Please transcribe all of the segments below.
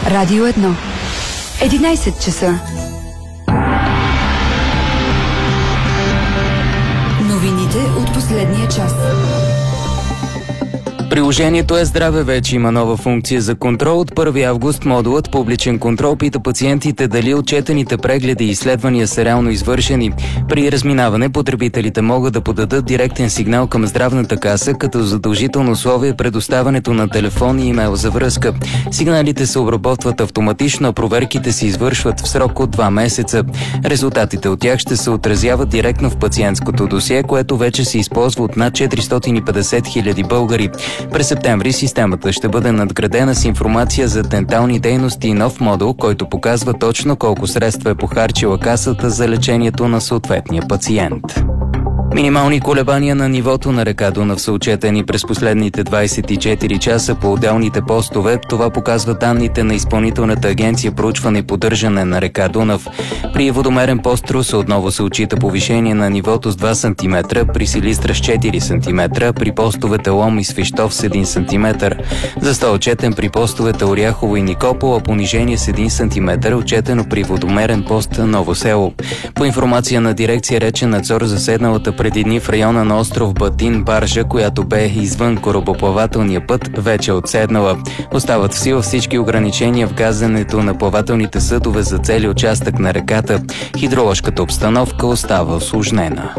Радио 1. 11 часа. Новините от последния час. Приложението Е-здраве вече има нова функция за контрол. От 1 август модулът Публичен контрол пита пациентите дали отчетените прегледи и изследвания са реално извършени. При разминаване потребителите могат да подадат директен сигнал към здравната каса, като задължително условие предоставянето на телефон и имейл за връзка. Сигналите се обработват автоматично, а проверките се извършват в срок от 2 месеца. Резултатите от тях ще се отразяват директно в пациентското досие, което вече се използва от над 450 хиляди българи. През септември системата ще бъде надградена с информация за дентални дейности и нов модул, който показва точно колко средства е похарчила касата за лечението на съответния пациент. Минимални колебания на нивото на река Дунав са отчетени през последните 24 часа по отделните постове. Това показва данните на Изпълнителната агенция проучване и поддържане на река Дунав. При водомерен пост Русе отново се отчита повишение на нивото с 2 см, при Силистра с 4 см, при постовете Лом и Свищов с 1 см. Застой отчетен при постовете Оряхово и Никопол, а понижение с 1 см отчетено при водомерен пост Ново село. По информация на дирекция Речен надзор, заседналата преди дни в района на остров Батин баржа, която бе извън корабоплавателния път, вече отседнала. Остават в сила всички ограничения в газенето на плавателните съдове за цели участък на реката. Хидроложката обстановка остава усложнена.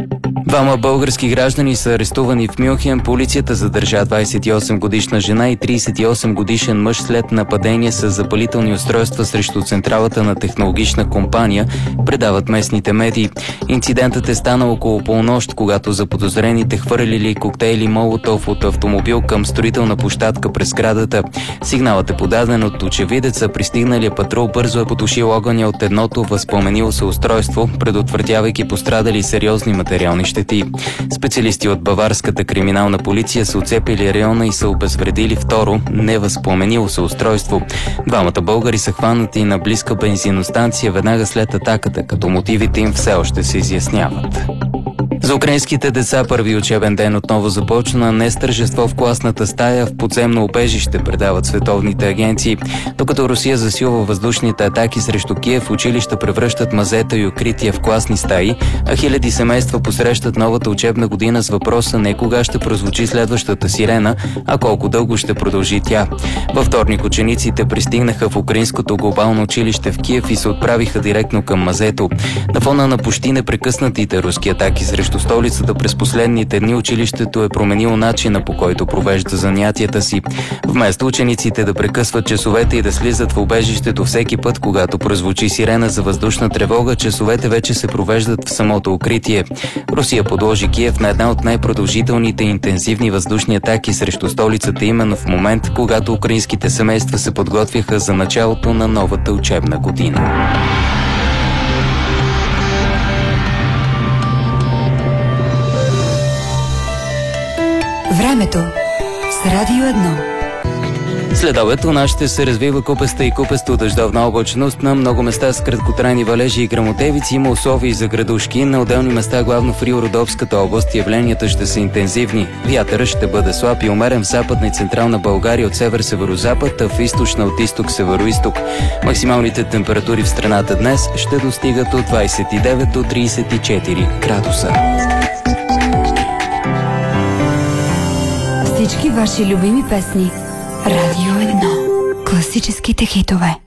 2 български граждани са арестувани в Мюнхен. Полицията задържа 28-годишна жена и 38-годишен мъж след нападение с запалителни устройства срещу централата на технологична компания, предават местните медии. Инцидентът е станал около полунощ, когато заподозрените хвърлили коктейли Молотов от автомобил към строителна площадка през сградата. Сигналът е подаден от очевидеца. Пристигналия патрул бързо е потушил огъня от едното възпламенило се устройство, предотвратявайки пострадали сериозни материални щети. Специалисти от баварската криминална полиция са оцепили района и са обезвредили второ невъзпламенило се устройство. 2 българи са хванати на близка бензиностанция веднага след атаката, като мотивите им все още се изясняват. За украинските деца първи учебен ден отново започна не с тържество в класната стая, в подземно убежище, предават световните агенции. Докато Русия засилва въздушните атаки срещу Киев, училища превръщат мазета и укрития в класни стаи, а хиляди семейства посрещат новата учебна година с въпроса не кога ще прозвучи следващата сирена, а колко дълго ще продължи тя. Във вторник учениците пристигнаха в украинското глобално училище в Киев и се отправиха директно към мазето. На фона на почти непрекъснатите руски атаки срещу столицата през последните дни училището е променило начина, по който провежда занятията си. Вместо учениците да прекъсват часовете и да слизат в убежището всеки път, когато прозвучи сирена за въздушна тревога, часовете вече се провеждат в самото укритие. Русия подложи Киев на една от най-продължителните и интензивни въздушни атаки срещу столицата именно в момент, когато украинските семейства се подготвяха за началото на новата учебна година. Времето с Радио 1. След обед у нас ще се развива купеста и купесто дъждовна облачност. На много места с краткотрайни валежи и гръмотевици има условия за градушки. На отделни места, главно в Рио-Родопската област, явленията ще са интензивни. Вятърът ще бъде слаб и умерен в западна и централна България от север-северозапад, а в източна от изток-североизток. Максималните температури в страната днес ще достигат от 29 до 34 градуса. Всички ваши любими песни. Радио 1. Класическите хитове.